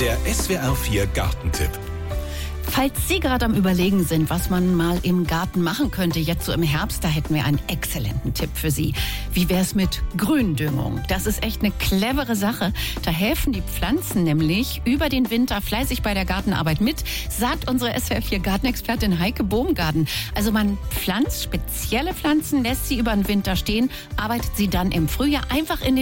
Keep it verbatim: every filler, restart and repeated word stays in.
Der S W R vier Gartentipp. Falls Sie gerade am Überlegen sind, was man mal im Garten machen könnte, jetzt so im Herbst, da hätten wir einen exzellenten Tipp für Sie. Wie wäre es mit Gründüngung? Das ist echt eine clevere Sache. Da helfen die Pflanzen nämlich über den Winter fleißig bei der Gartenarbeit mit, sagt unsere S W R vier Gartenexpertin Heike Bohmgarten. Also man pflanzt spezielle Pflanzen, lässt sie über den Winter stehen, arbeitet sie dann im Frühjahr einfach in den